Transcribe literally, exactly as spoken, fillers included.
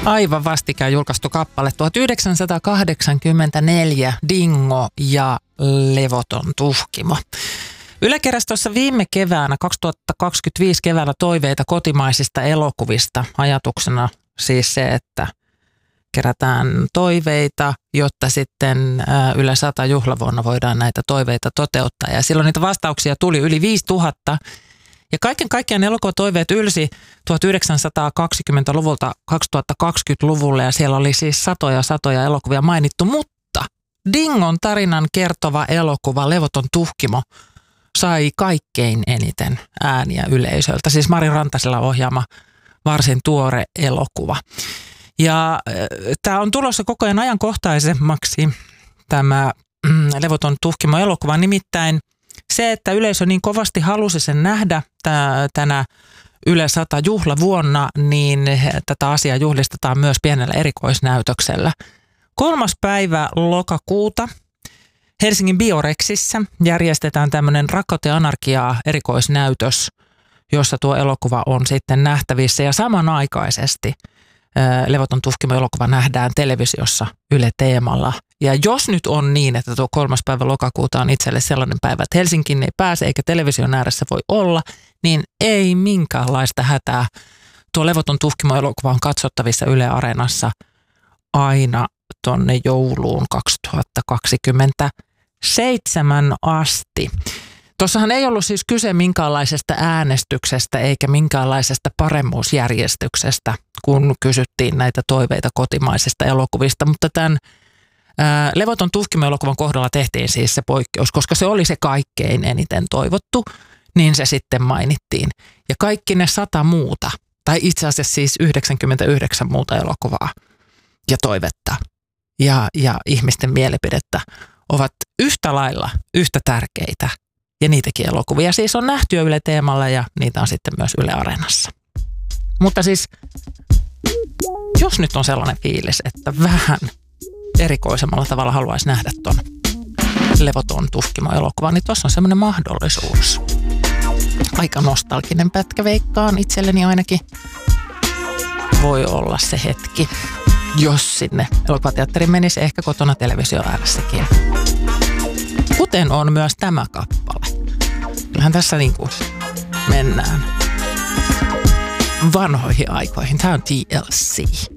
Aivan vastikään julkaistu kappale tuhatyhdeksänsataakahdeksankymmentäneljä, Dingo ja Levoton tuhkimo. Yle keräsi tuossa viime keväänä, kaksituhattakaksikymmentäviisi keväänä toiveita kotimaisista elokuvista. Ajatuksena siis se, että kerätään toiveita, jotta sitten Yle sata juhlavuonna voidaan näitä toiveita toteuttaa. Ja silloin niitä vastauksia tuli yli viisituhatta. Ja kaiken kaikkiaan elokuvatoiveet ylsi tuhatyhdeksänsataakaksikymmentäluvulta kaksituhattakaksikymmentäluvulle ja siellä oli siis satoja satoja elokuvia mainittu, mutta Dingon tarinan kertova elokuva Levoton tuhkimo sai kaikkein eniten ääniä yleisöltä. Siis Mari Rantasella ohjaama varsin tuore elokuva. Ja äh, tämä on tulossa koko ajan ajankohtaisemmaksi tämä mm, Levoton tuhkimo elokuva, nimittäin se, että yleisö niin kovasti halusi sen nähdä tänä Yle sata juhlavuonna, niin tätä asiaa juhlistetaan myös pienellä erikoisnäytöksellä. Kolmas päivä lokakuuta Helsingin Biorexissä järjestetään tämmöinen Rakkautta ja anarkiaa erikoisnäytös, jossa tuo elokuva on sitten nähtävissä. Ja samanaikaisesti Levoton tuhkimo elokuva nähdään televisiossa Yle Teemalla. Ja jos nyt on niin, että tuo kolmas päivä lokakuuta on itselle sellainen päivä, että Helsinkiin ei pääse eikä television ääressä voi olla, niin ei minkäänlaista hätää. Tuo Levoton tuhkimo elokuva on katsottavissa Yle Areenassa aina tonne jouluun kaksituhattakaksikymmentäseitsemän asti. Tuossahan ei ollut siis kyse minkäänlaisesta äänestyksestä eikä minkäänlaisesta paremmuusjärjestyksestä, kun kysyttiin näitä toiveita kotimaisista elokuvista, mutta tämän ää, Levoton tuhkimo-elokuvan kohdalla tehtiin siis se poikkeus, koska se oli se kaikkein eniten toivottu, niin se sitten mainittiin. Ja kaikki ne sata muuta, tai itse asiassa siis yhdeksänkymmentäyhdeksän muuta elokuvaa ja toivetta ja, ja ihmisten mielipidettä ovat yhtä lailla yhtä tärkeitä. Ja niitäkin elokuvia siis on nähty jo Yle Teemalla ja niitä on sitten myös Yle Areenassa. Mutta siis, jos nyt on sellainen fiilis, että vähän erikoisemmalla tavalla haluaisi nähdä ton Levoton tuhkimo-elokuvan, niin tuossa on semmoinen mahdollisuus. Aika nostalginen pätkä veikkaan itselleni ainakin. Voi olla se hetki, jos sinne elokuvateatteriin menisi, ehkä kotona televisio ääressäkin. Kuten on myös tämä kappale. Kyllähän tässä niin kuin mennään vanhoihin aikoihin. Tämä on T L C.